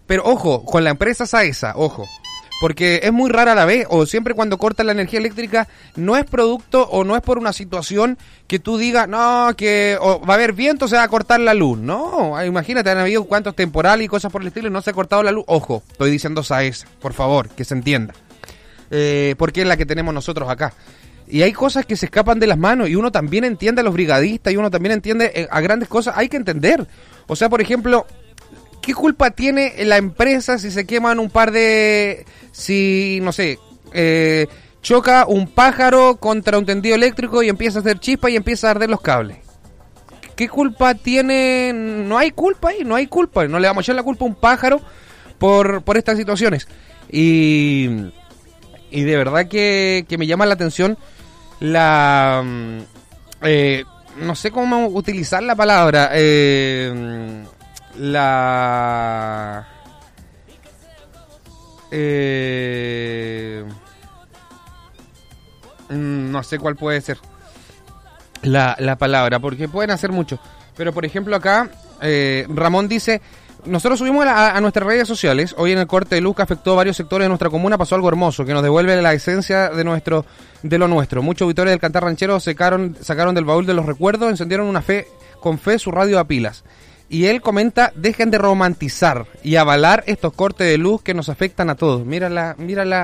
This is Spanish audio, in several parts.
Pero ojo, con la empresa Saesa, ojo. Porque es muy rara la vez, o siempre cuando cortan la energía eléctrica, no es producto o no es por una situación que tú digas, no, que va a haber viento, se va a cortar la luz. No, imagínate, han habido cuantos temporales y cosas por el estilo y no se ha cortado la luz. Ojo, estoy diciendo Saesa, por favor, que se entienda. Porque es la que tenemos nosotros acá. Y hay cosas que se escapan de las manos y uno también entiende a los brigadistas y uno también entiende a grandes cosas. Hay que entender. O sea, por ejemplo, ¿qué culpa tiene la empresa si se queman un par de... si, no sé, choca un pájaro contra un tendido eléctrico y empieza a hacer chispa y empieza a arder los cables? ¿Qué culpa tiene? No hay culpa ahí, no hay culpa. No le vamos a echar la culpa a un pájaro por estas situaciones. Y de verdad que me llama la atención no sé cómo utilizar la palabra, no sé cuál puede ser la palabra, porque pueden hacer mucho. Pero por ejemplo acá, Ramón dice... Nosotros subimos a nuestras redes sociales. Hoy en el corte de luz que afectó a varios sectores de nuestra comuna pasó algo hermoso que nos devuelve la esencia de lo nuestro. Muchos auditores del Cantar Ranchero sacaron del baúl de los recuerdos, encendieron con fe su radio a pilas. Y él comenta, dejen de romantizar y avalar estos cortes de luz que nos afectan a todos. Mírala.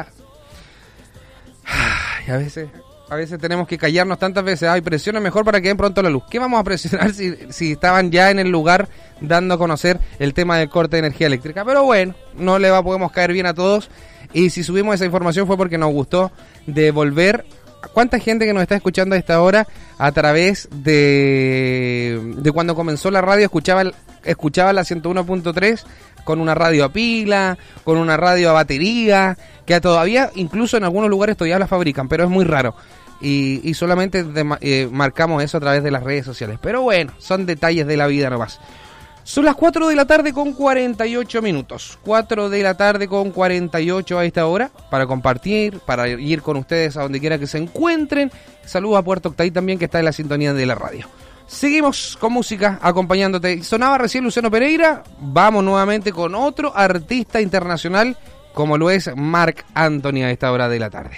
Ay, a veces tenemos que callarnos tantas veces. Ay, presiona mejor para que den pronto la luz. ¿Qué vamos a presionar si estaban ya en el lugar dando a conocer el tema del corte de energía eléctrica? Pero bueno, no le podemos caer bien a todos. Y si subimos esa información fue porque nos gustó devolver. ¿Cuánta gente que nos está escuchando a esta hora a través de cuando comenzó la radio escuchaba la 101.3 con una radio a pila, con una radio a batería, que todavía, incluso en algunos lugares todavía la fabrican, pero es muy raro. Y solamente marcamos eso a través de las redes sociales. Pero bueno, son detalles de la vida nomás. Son las 4 de la tarde con 48 minutos. 4 de la tarde con 48 a esta hora. Para compartir, para ir con ustedes a donde quiera que se encuentren. Saludos a Puerto Octay también, que está en la sintonía de la radio. Seguimos con música acompañándote. Sonaba recién Luciano Pereira. Vamos nuevamente con otro artista internacional como lo es Marc Anthony a esta hora de la tarde.